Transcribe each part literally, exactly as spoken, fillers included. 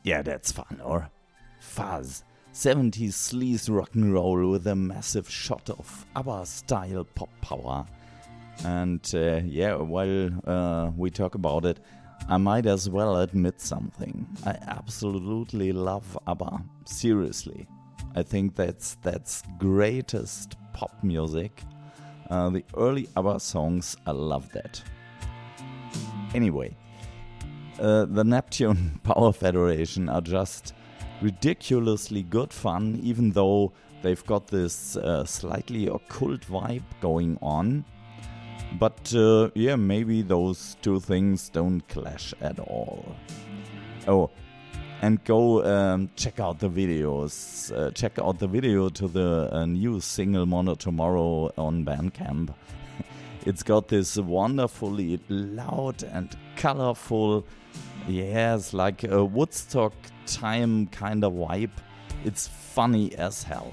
Yeah, that's fun, or? Fuzz. seventies sleaze rock and roll with a massive shot of ABBA-style pop power. And uh, yeah, while uh, we talk about it, I might as well admit something. I absolutely love ABBA. Seriously. I think that's that's greatest pop music. Uh, the early ABBA songs, I love that. Anyway, uh, the Neptune Power Federation are just ridiculously good fun, even though they've got this uh, slightly occult vibe going on. But uh, yeah, maybe those two things don't clash at all. Oh, and go um, check out the videos. Uh, check out the video to the uh, new single Mono Tomorrow on Bandcamp. It's got this wonderfully loud and colorful, yes, like a Woodstock time kind of vibe. It's funny as hell.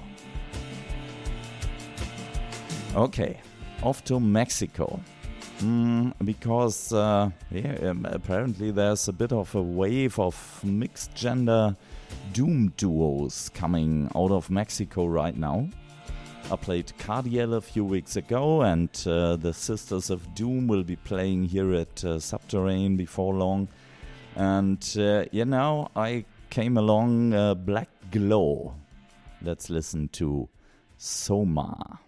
Okay, off to Mexico. Mm, because uh, yeah, um, apparently there's a bit of a wave of mixed gender doom duos coming out of Mexico right now. I played Cardiel a few weeks ago, and uh, the Sisters of Doom will be playing here at uh, Subterrane before long. And uh, yeah, now I came along uh, Black Glow. Let's listen to Soma.